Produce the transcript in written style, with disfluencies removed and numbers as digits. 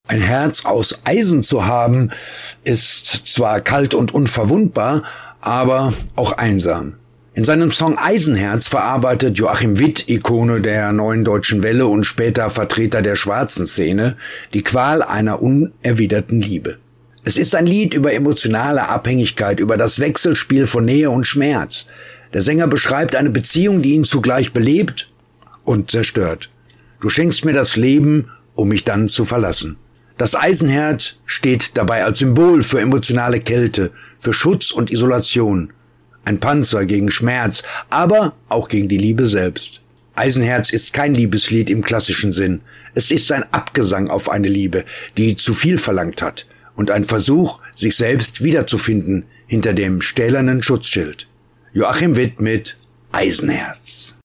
Ein Herz aus Eisen zu haben, ist zwar kalt und unverwundbar, aber auch einsam. In seinem Song Eisenherz verarbeitet Joachim Witt, Ikone der Neuen Deutschen Welle und später Vertreter der schwarzen Szene, die Qual einer unerwiderten Liebe. Es ist ein Lied über emotionale Abhängigkeit, über das Wechselspiel von Nähe und Schmerz. Der Sänger beschreibt eine Beziehung, die ihn zugleich belebt und zerstört. Du schenkst mir das Leben, um mich dann zu verlassen. Das Eisenherz steht dabei als Symbol für emotionale Kälte, für Schutz und Isolation. Ein Panzer gegen Schmerz, aber auch gegen die Liebe selbst. Eisenherz ist kein Liebeslied im klassischen Sinn. Es ist ein Abgesang auf eine Liebe, die zu viel verlangt hat und ein Versuch, sich selbst wiederzufinden hinter dem stählernen Schutzschild. Joachim Witt mit Eisenherz.